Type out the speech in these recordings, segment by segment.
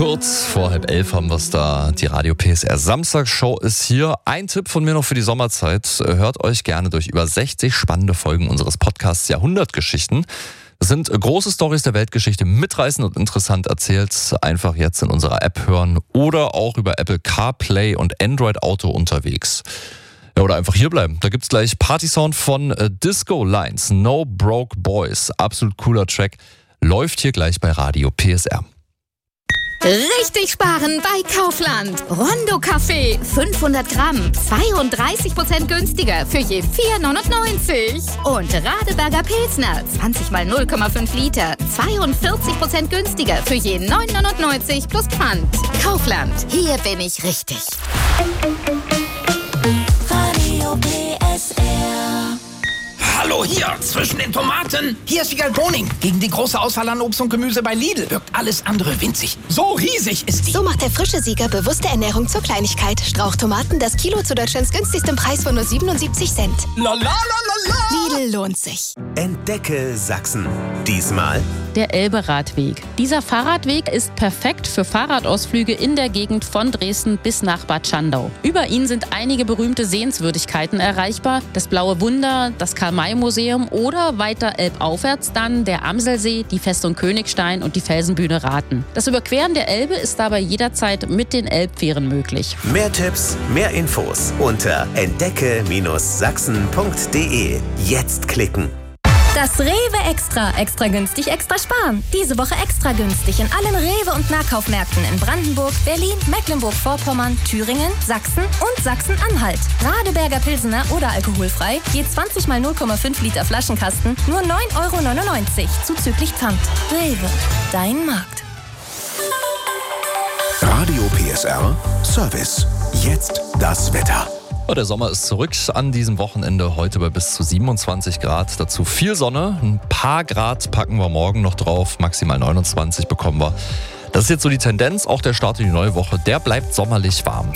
Kurz vor 10:30 haben wir es da. Die Radio PSR Samstagsshow ist hier. Ein Tipp von mir noch für die Sommerzeit. Hört euch gerne durch über 60 spannende Folgen unseres Podcasts Jahrhundertgeschichten. Das sind große Storys der Weltgeschichte, mitreißend und interessant erzählt. Einfach jetzt in unserer App hören oder auch über Apple CarPlay und Android Auto unterwegs. Ja, oder einfach hierbleiben. Da gibt's gleich Partysound von Disco Lines, No Broke Boys. Absolut cooler Track. Läuft hier gleich bei Radio PSR. Richtig sparen bei Kaufland. Rondo Kaffee, 500 Gramm, 32% günstiger für je 4,99. Und Radeberger Pilsner, 20 mal 0,5 Liter, 42% günstiger für je 9,99 plus Pfand. Kaufland, hier bin ich richtig. Radio PSR. Hallo hier, zwischen den Tomaten. Hier ist Wiegald Boning. Gegen die große Auswahl an Obst und Gemüse bei Lidl wirkt alles andere winzig. So riesig ist die. So macht der frische Sieger bewusste Ernährung zur Kleinigkeit. Strauchtomaten, das Kilo zu Deutschlands günstigstem Preis von nur 77 Cent. La la la la la. Lidl lohnt sich. Entdecke Sachsen. Diesmal der Elbe-Radweg. Dieser Fahrradweg ist perfekt für Fahrradausflüge in der Gegend von Dresden bis nach Bad Schandau. Über ihn sind einige berühmte Sehenswürdigkeiten erreichbar. Das Blaue Wunder, das Karl-May-Museum oder weiter elbaufwärts dann der Amselsee, die Festung Königstein und die Felsenbühne Rathen. Das Überqueren der Elbe ist dabei jederzeit mit den Elbfähren möglich. mehr Tipps, mehr Infos unter entdecke-sachsen.de. Jetzt klicken. Das Rewe Extra. Extra günstig, extra sparen. Diese Woche extra günstig in allen Rewe- und Nahkaufmärkten in Brandenburg, Berlin, Mecklenburg-Vorpommern, Thüringen, Sachsen und Sachsen-Anhalt. Radeberger Pilsener oder alkoholfrei, je 20 mal 0,5 Liter Flaschenkasten, nur 9,99 € zuzüglich Pfand. Rewe, dein Markt. Radio PSR Service. Jetzt das Wetter. Der Sommer ist zurück an diesem Wochenende, heute bei bis zu 27 Grad. Dazu viel Sonne, ein paar Grad packen wir morgen noch drauf, maximal 29 bekommen wir. Das ist jetzt so die Tendenz, auch der Start in die neue Woche, der bleibt sommerlich warm.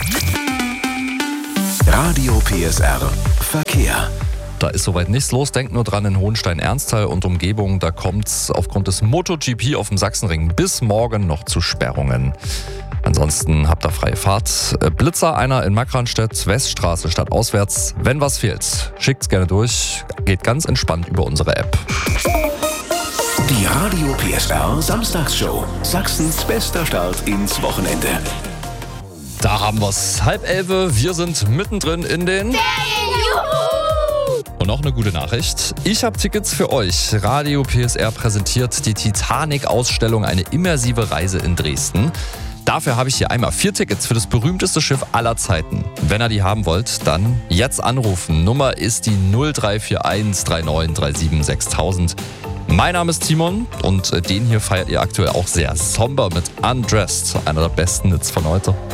Radio PSR Verkehr. Da ist soweit nichts los, denkt nur dran, in Hohenstein-Ernsthal und Umgebung, da kommt es aufgrund des MotoGP auf dem Sachsenring bis morgen noch zu Sperrungen. Ansonsten habt ihr freie Fahrt. Blitzer einer in Markranstädt, Weststraße stadtauswärts. Wenn was fehlt, schickt's gerne durch. Geht ganz entspannt über unsere App. Die Radio PSR Samstagsshow. Sachsens bester Start ins Wochenende. Da haben wir's. 10:30. Wir sind mittendrin in den Und noch eine gute Nachricht. Ich habe Tickets für euch. Radio PSR präsentiert die Titanic-Ausstellung, eine immersive Reise in Dresden. Dafür habe ich hier einmal 4 Tickets für das berühmteste Schiff aller Zeiten. Wenn ihr die haben wollt, dann jetzt anrufen. Nummer ist die 0341 3937 6000. Mein Name ist Timon und den hier feiert ihr aktuell auch sehr somber mit Undressed, einer der besten Hits von heute.